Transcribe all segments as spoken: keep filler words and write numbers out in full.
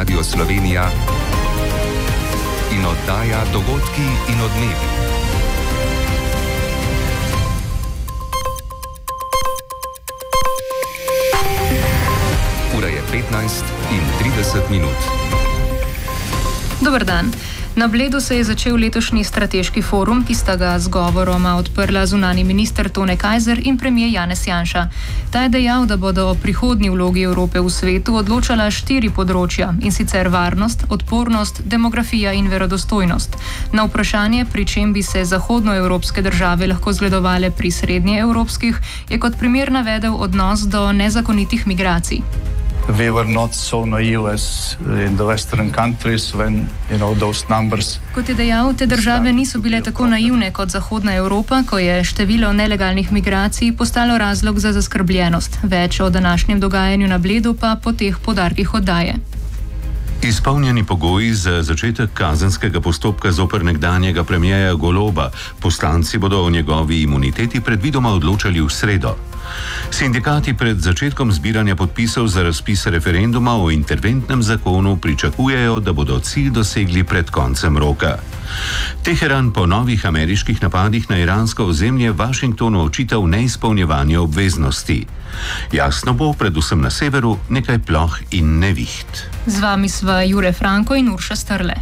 Radio Slovenija in oddaja Dogodki in odmevi. Ura je petnajst in trideset minut. Dober dan. Na Bledu se je začel letošnji strateški forum, ki sta ga z govoroma odprla zunani minister Tone Kajzer in premijer Janez Janša. Ta je dejal, da bodo o prihodnji vlogi Evrope v svetu odločala štiri področja, in sicer varnost, odpornost, demografija in verodostojnost. Na vprašanje, pri čem bi se zahodnoevropske države lahko zgledovale pri srednjeevropskih, je kot primer navedel odnos do nezakonitih migracij. We were not so naive as in the Western countries when, you know, those numbers. Kot je dejal, te države niso bile tako naivne kot Zahodna Evropa, ko je število nelegalnih migracij postalo razlog za zaskrbljenost. Več o današnjem dogajanju na Bledu pa po teh poudarkih oddaje. Izpolnjeni pogoji za začetek kazenskega postopka zoper nekdanjega premierja Goloba. Poslanci bodo o njegovi imuniteti predvidoma odločali v sredo. Sindikati pred začetkom zbiranja podpisov za razpis referenduma o interventnem zakonu pričakujejo, da bodo cilj dosegli pred koncem roka. Teheran po novih ameriških napadih na iransko ozemlje Washingtonu očital neizpolnjevanje obveznosti. Jasno bo, predvsem na severu, nekaj ploh in neviht. Z vami sva Jure Franko in Urša Strle.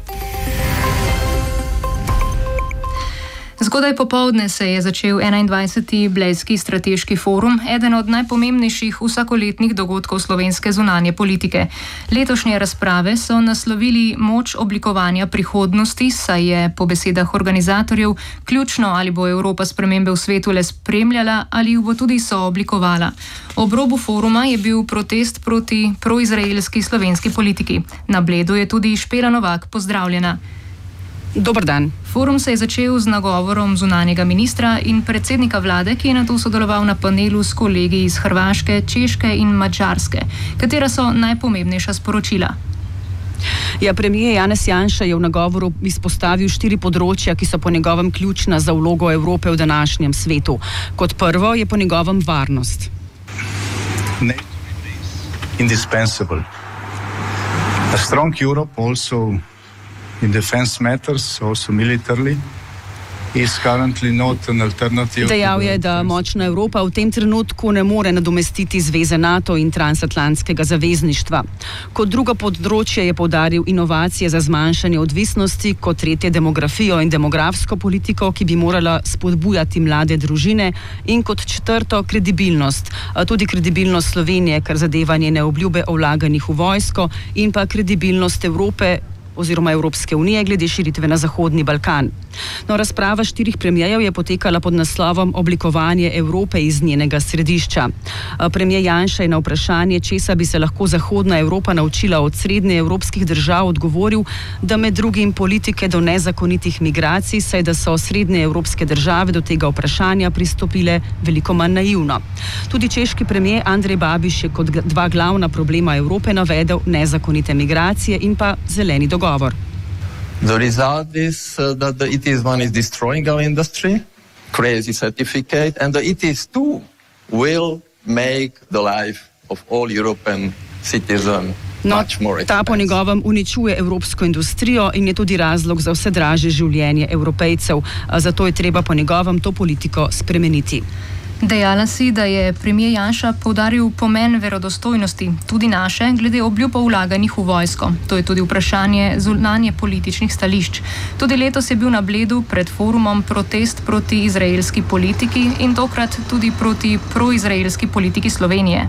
Zgodaj popoldne se je začel enaindvajseti Blejski strateški forum, eden od najpomembnejših vsakoletnih dogodkov slovenske zunanje politike. Letošnje razprave so naslovili moč oblikovanja prihodnosti, saj je po besedah organizatorjev ključno, ali bo Evropa spremembe v svetu le spremljala ali jih bo tudi sooblikovala. Ob robu foruma je bil protest proti proizraelski slovenski politiki. Na Bledu je tudi Špela Novak pozdravljena. Dober dan. Forum se je začel z nagovorom zunanjega ministra in predsednika vlade, ki je nato sodeloval na panelu s kolegi iz Hrvaške, Češke in Madžarske. Katera so najpomembnejša sporočila? Ja, premijer Janez Janša je v nagovoru izpostavil štiri področja, ki so po njegovem ključna za vlogo Evrope v današnjem svetu. Kot prvo je po njegovem varnost. Indispensable. A strong Europe also in defense matters, also militarily, is currently not an alternative. Dejal je, da močna Evropa v tem trenutku ne more nadomestiti zveze NATO in transatlantskega zavezništva. Kot drugo področje je poudaril inovacije za zmanjšanje odvisnosti, kot tretje demografijo in demografsko politiko, ki bi morala spodbujati mlade družine, in kot četrto kredibilnost. Tudi kredibilnost Slovenije, kar zadeva njene obljube o vlaganjih v vojsko, in pa kredibilnost Evrope oziroma Evropske unije glede širitve na Zahodni Balkan. No, razprava štirih premijerjev je potekala pod naslovom Oblikovanje Evrope iz njenega središča. Premijer Janša je na vprašanje, česa bi se lahko Zahodna Evropa naučila od srednjeevropskih držav, odgovoril, da med drugim politike do nezakonitih migracij, saj da so srednjeevropske države do tega vprašanja pristopile veliko manj naivno. Tudi češki premijer Andrej Babiš je kot dva glavna problema Evrope navedel nezakonite migracije in pa zeleni dogovor. The result is uh, that the E T S one is destroying our industry, crazy certificate, and the E T S two will make the life of all European citizens No, much more expensive. Ta po njegovem uničuje evropsko industrijo in je tudi razlog za vse draže življenje Evropejcev. Zato je treba po njegovem to politiko spremeniti. Dejala si, da je premijer Janša poudaril pomen verodostojnosti, tudi naše, glede obljub o vlaganjih v vojsko. To je tudi vprašanje zunanje političnih stališč. Tudi letos je bil na Bledu pred forumom protest proti izraelski politiki in tokrat tudi proti proizraelski politiki Slovenije.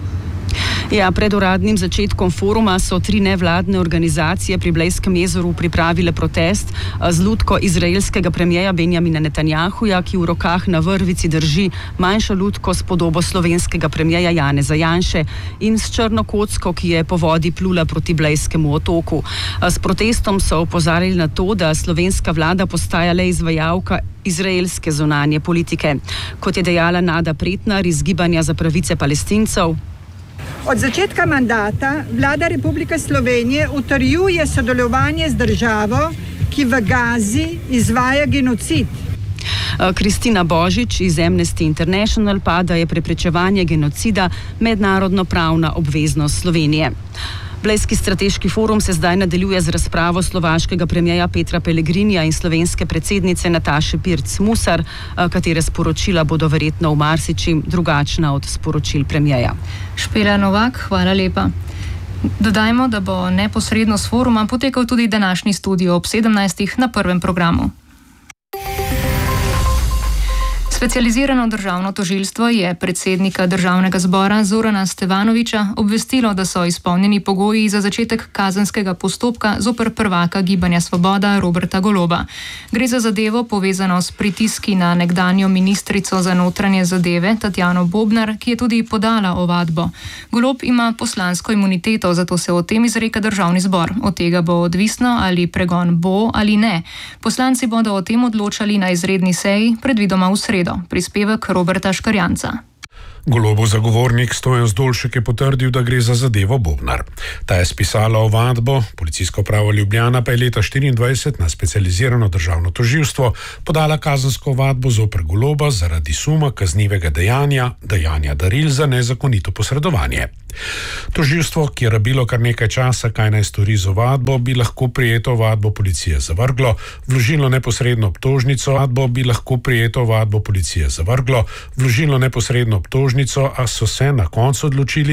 Ja, pred uradnim začetkom foruma so tri nevladne organizacije pri Blejskem jezeru pripravile protest z lutko izraelskega premijeja Benjamina Netanjahuja, ki v rokah na vrvici drži manjšo lutko s podobo slovenskega premijeja Janeza Janše in s črno kocko, ki je po vodi plula proti Blejskemu otoku. S protestom so opozarjali na to, da slovenska vlada postaja le izvajalka izraelske zunanje politike. Kot je dejala Nada Pretnar iz Gibanja za pravice Palestincev, od začetka mandata vlada Republike Slovenije utrjuje sodelovanje z državo, ki v Gazi izvaja genocid. Kristina Božič iz Amnesty International pa, da je preprečevanje genocida mednarodno pravna obveznost Slovenije. Blejski strateški forum se zdaj nadaljuje z razpravo slovaškega premijeja Petra Pellegrinija in slovenske predsednice Nataše Pirc Musar, katere sporočila bodo verjetno v marsičem drugačna od sporočil premijeja. Špela Novak, hvala lepa. Dodajmo, da bo neposredno s foruma potekal tudi današnji studio ob sedemnajstih na prvem programu. Specializirano državno tožilstvo je predsednika Državnega zbora Zorana Stevanovića obvestilo, da so izpolnjeni pogoji za začetek kazenskega postopka zoper prvaka Gibanja Svoboda Roberta Goloba. Gre za zadevo povezano s pritiski na nekdanjo ministrico za notranje zadeve Tatjano Bobnar, ki je tudi podala ovadbo. Golob ima poslansko imuniteto, zato se o tem izreka Državni zbor. Od tega bo odvisno, ali pregon bo ali ne. Poslanci bodo o tem odločali na izredni seji, predvidoma v sredo. Prispevek Roberta Škarjanca. Golobov zagovornik Stojan Zdolšek je potrdil, da gre za zadevo Bobnar. Ta je spisala ovadbo, policijsko upravo Ljubljana pa je leta štiriindvajset na specializirano državno tožilstvo podala kazensko ovadbo zoper Goloba zaradi suma kaznivega dejanja, dejanja daril za nezakonito posredovanje. Tožilstvo, ki je rabilo kar nekaj časa, kaj naj stori z ovadbo, bi lahko prijeto ovadbo policije zavrglo, vložilo neposredno obtožnico, ovadbo bi lahko prijeto ovadbo policije zavrglo, vložilo neposredno obtožnico, a so se na koncu odločili